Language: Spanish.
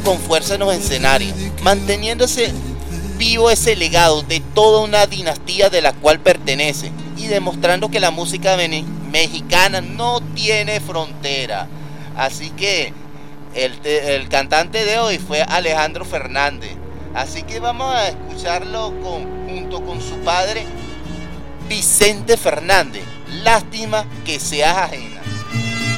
con fuerza en los escenarios, manteniéndose vivo ese legado de toda una dinastía de la cual pertenece y demostrando que la música mexicana no tiene frontera. Así que el cantante de hoy fue Alejandro Fernández. Así que vamos a escucharlo junto con su padre Vicente Fernández. Lástima que seas ajena.